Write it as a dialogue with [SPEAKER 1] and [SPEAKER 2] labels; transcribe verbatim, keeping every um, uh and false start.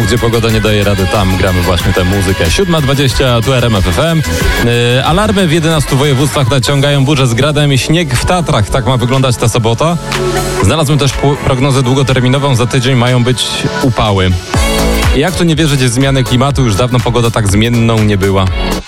[SPEAKER 1] gdzie pogoda nie daje rady, tam gramy właśnie tę muzykę. siódma dwadzieścia, tu R M F F M. Yy, alarmy w jedenastu województwach naciągają burze z gradem i śnieg w Tatrach. Tak ma wyglądać ta sobota. Znalazłem też prognozę długoterminową. Za tydzień mają być upały. Jak tu nie wierzyć w zmianę klimatu? Już dawno pogoda tak zmienną nie była.